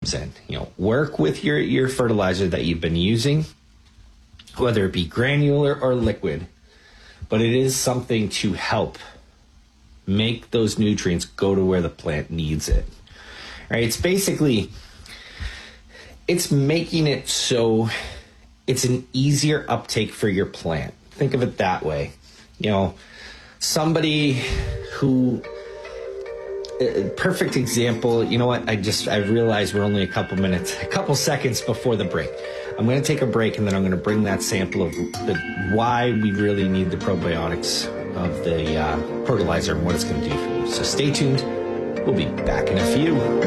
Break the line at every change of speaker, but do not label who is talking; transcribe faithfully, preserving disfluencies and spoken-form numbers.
comes in. You know, work with your, your fertilizer that you've been using, whether it be granular or liquid, but it is something to help make those nutrients go to where the plant needs it. Right? It's basically, it's making it so it's an easier uptake for your plant. Think of it that way. You know, somebody who, uh, perfect example, you know what, I just, I realized we're only a couple minutes, a couple seconds before the break. I'm going to take a break and then I'm going to bring that sample of the, why we really need the probiotics of the uh, fertilizer and what it's going to do for you. So stay tuned. We'll be back in a few.